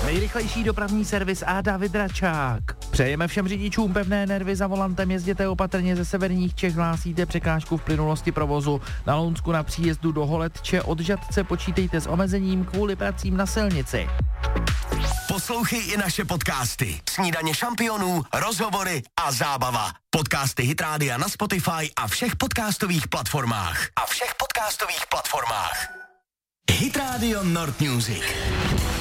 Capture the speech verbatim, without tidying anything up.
Nejrychlejší dopravní servis a David Račák. Přejeme všem řidičům pevné nervy za volantem, jezděte opatrně, ze severních Čech hlásíte překážku v plynulosti provozu. Na Lounsku na příjezdu do Holetče od Žatce počítejte s omezením kvůli pracím na silnici. Poslouchej i naše podcasty. Snídaně šampionů, rozhovory a zábava. Podcasty Hit Rádia na Spotify a všech podcastových platformách. A všech podcastových platformách. Hit Radio Nord Music.